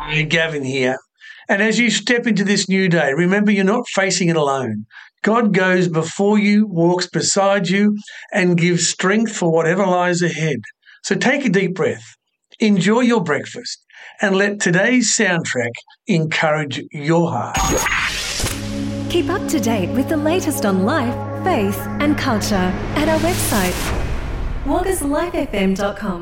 Hey, Gavin here. And as you step into this new day, remember you're not facing it alone. God goes before you, walks beside you, and gives strength for whatever lies ahead. So take a deep breath, enjoy your breakfast, and let today's soundtrack encourage your heart. Keep up to date with the latest on life, faith, and culture at our website, waggaslifefm.com.